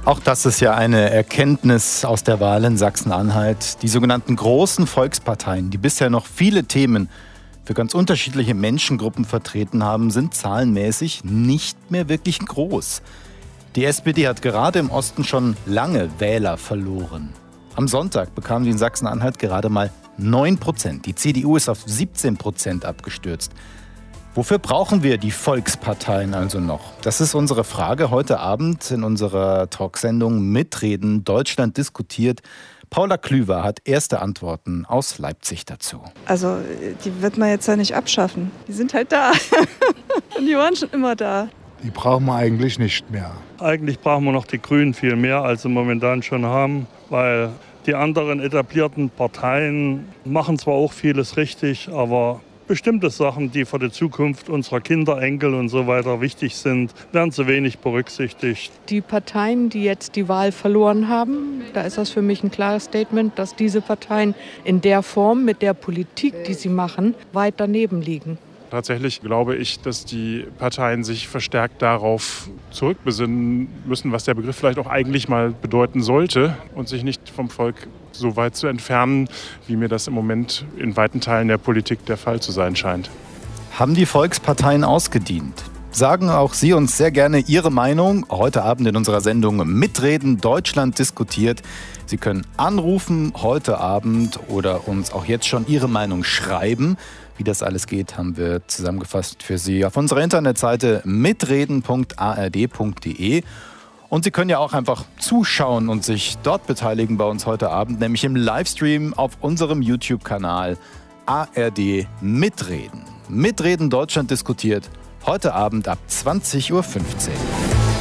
Auch das ist ja eine Erkenntnis aus der Wahl in Sachsen-Anhalt. Die sogenannten großen Volksparteien, die bisher noch viele Themen für ganz unterschiedliche Menschengruppen vertreten haben, sind zahlenmäßig nicht mehr wirklich groß. Die SPD hat gerade im Osten schon lange Wähler verloren. Am Sonntag bekam sie in Sachsen-Anhalt gerade mal 9%. Die CDU ist auf 17% abgestürzt. Wofür brauchen wir die Volksparteien also noch? Das ist unsere Frage heute Abend in unserer Talksendung Mitreden Deutschland diskutiert. Paula Klüver hat erste Antworten aus Leipzig dazu. Also die wird man jetzt ja nicht abschaffen. Die sind halt da. Und die waren schon immer da. Die brauchen wir eigentlich nicht mehr. Eigentlich brauchen wir noch die Grünen viel mehr, als sie momentan schon haben, weil die anderen etablierten Parteien machen zwar auch vieles richtig, aber bestimmte Sachen, die für die Zukunft unserer Kinder, Enkel und so weiter wichtig sind, werden zu wenig berücksichtigt. Die Parteien, die jetzt die Wahl verloren haben, da ist das für mich ein klares Statement, dass diese Parteien in der Form, mit der Politik, die sie machen, weit daneben liegen. Tatsächlich glaube ich, dass die Parteien sich verstärkt darauf zurückbesinnen müssen, was der Begriff vielleicht auch eigentlich mal bedeuten sollte und sich nicht vom Volk so weit zu entfernen, wie mir das im Moment in weiten Teilen der Politik der Fall zu sein scheint. Haben die Volksparteien ausgedient? Sagen auch Sie uns sehr gerne Ihre Meinung heute Abend in unserer Sendung Mitreden Deutschland diskutiert. Sie können anrufen heute Abend oder uns auch jetzt schon Ihre Meinung schreiben. Wie das alles geht, haben wir zusammengefasst für Sie auf unserer Internetseite mitreden.ard.de. Und Sie können ja auch einfach zuschauen und sich dort beteiligen bei uns heute Abend, nämlich im Livestream auf unserem YouTube-Kanal ARD Mitreden. Mitreden Deutschland diskutiert, heute Abend ab 20:15 Uhr.